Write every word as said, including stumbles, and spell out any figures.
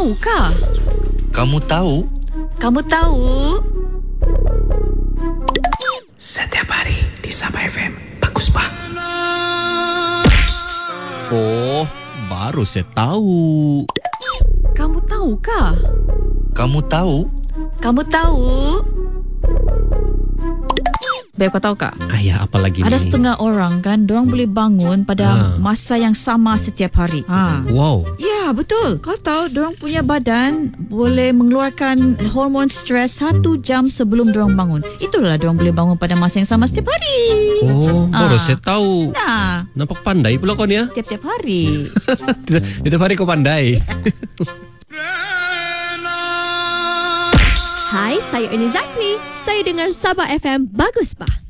tahukah? Kamu tahu? Kamu tahu? Setiap hari di Sabah F M. Bagus, Pak. Oh, baru saya tahu. Kamu tahukah? Kamu tahu? Kamu tahu? Babe, kau tahu kak? Ayah, apa lagi Ada ni? setengah orang kan, diorang boleh bangun pada Ha. masa yang sama setiap hari. Ha. Wow. Ya, betul. Kau tahu diorang punya badan boleh mengeluarkan hormon stres satu jam sebelum diorang bangun. Itulah diorang boleh bangun pada masa yang sama setiap hari. Oh, Ah. baru saya tahu. Nah, Nampak pandai pula kau ni ya. tiap-tiap hari. Tiap hari kau pandai. Hai, saya Ernie Zakri. Saya dengar Sabah F M. Bagus, Pak.